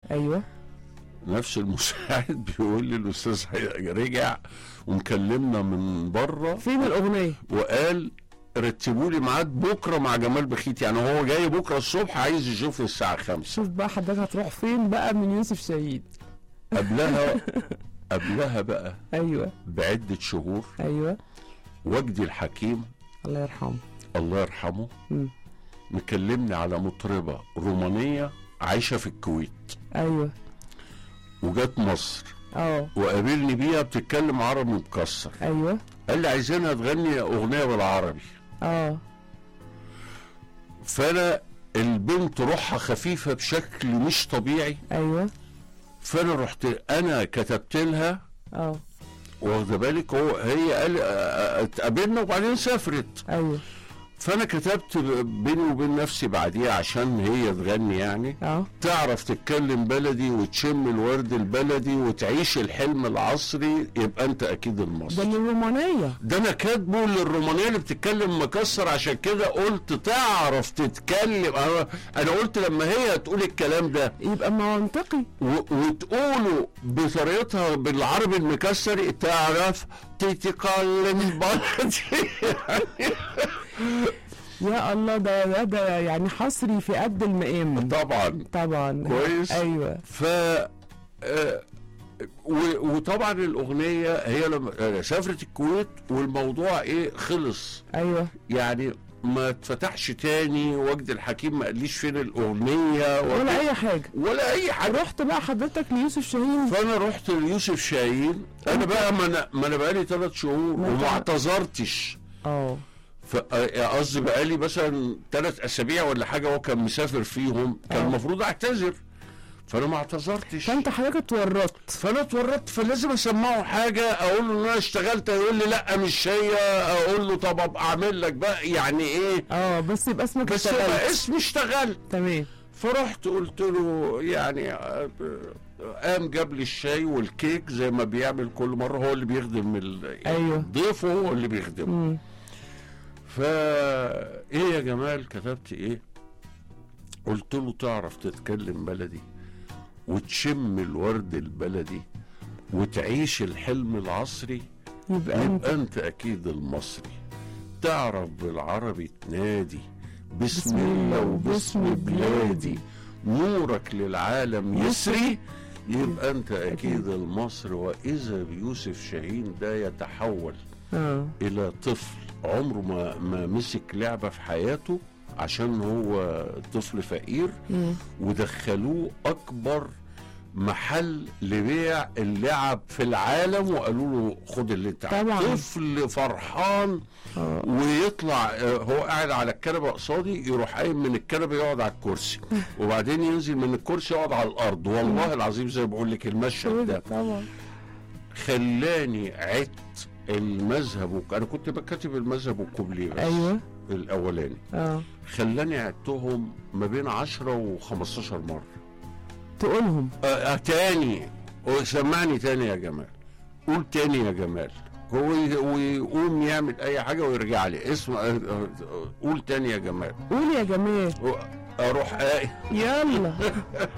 ايوه. نفس المساعد بيقول لي الاستاذ رجع ومكلمنا من بره فين الاغنيه؟ وقال رتبوا لي ميعاد بكره مع جمال بخيت، يعني هو جاي بكره الصبح عايز يشوفني الساعه 5. شوف بقى حضرتك هتروح فين بقى من يوسف شاهين. قبلها بقى ايوه بعده شهور ايوه. وجدي الحكيم الله يرحمه. الله يرحمه مم. مكلمني على مطربه رومانيه عايشه في الكويت ايوه. وجات مصر اه وقابلني بيها بتتكلم عربي مكسر. ايوه. قال لي عايزينها تغني اغنيه بالعربي. اه فانا البنت روحها خفيفه بشكل مش طبيعي. ايوه. فانا رحت انا كتبت لها، اه واخده بالك، هي قال اتقابلنا وبعدين سافرت. ايوه. فانا كتبت بيني وبين نفسي بعديها عشان هي تغني يعني تعرف تتكلم بلدي وتشم الورد البلدي وتعيش الحلم العصري، يبقى انت اكيد المصري. ده الرومانيه، ده انا كاتبه للرومانيه اللي بتتكلم مكسر، عشان كده قلت تعرف تتكلم. انا قلت لما هي تقول الكلام ده يبقى منطقي وتقوله بطريقتها بالعربي المكسر تعرف تتكلم بلدي. يا الله، ده يعني حصري في قد المقام. طبعا كويس. ايوه. وطبعا الاغنيه هي لما سافرت الكويت والموضوع خلص. ايوه يعني ما اتفتحش تاني، وجد الحكيم ما قاليش فين الاغنيه ولا اي حاجه ولا اي حاجه. رحت بقى حضرتك ليوسف شاهين. فانا رحت ليوسف شاهين. انا بقى ما انا بقالي 3 شهور وما اعتذرتش. قصدي بقالي مثلا 3 أسابيع ولا حاجه هو كان مسافر فيهم، كان المفروض اعتذر، فانا ما اعتذرتش. فانت حضرتك اتورطت. فانا اتورطت، فلازم اسمعه حاجه، اقول له ان انا اشتغلت، يقول لي لا مش هي، اقول له طب ابقى اعمل لك بقى يعني بس يبقى اسمك بس يبقى اسمي اشتغلت. تمام. فرحت قلت له يعني قام جاب لي الشاي والكيك زي ما بيعمل كل مره، هو اللي بيخدم ضيفه، هو اللي بيخدمه. يا جمال كتبت قلت له تعرف تتكلم بلدي وتشم الورد البلدي وتعيش الحلم العصري، يبقى انت اكيد المصري. تعرف بالعربي تنادي بسم الله وباسم بلادي، نورك للعالم يسري، يبقى انت اكيد المصري. واذا بيوسف شاهين ده يتحول الى طفل عمره ما مسك لعبة في حياته عشان هو طفل فقير، ودخلوه اكبر محل لبيع اللعب في العالم وقالوا له خد اللي انت عايزه. طفل فرحان ويطلع هو قاعد على الكنبه قصادي، يروح قايم من الكنبه يقعد على الكرسي وبعدين ينزل من الكرسي يقعد على الارض. والله العظيم زي ما بقول لك المشهد ده خلاني عدت المذهب انا كنت بكتب المذهب والكوبليه بس. ايوه الاولاني. خلاني عدتهم ما بين 10 و15 مره. تقولهم تاني وسمعني تاني يا جمال، قول تاني يا جمال. هو ويقوم يعمل اي حاجه ويرجع لي اسمع قول تاني يا جمال، قول يا جمال. اروح يلا